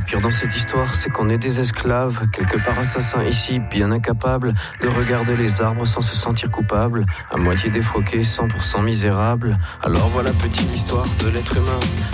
pire dans cette histoire, c'est qu'on est des esclaves, quelque part assassins ici, bien incapables de regarder les arbres sans se sentir coupables, à moitié défroqués, 100% misérables. Alors voilà petite histoire de l'être humain.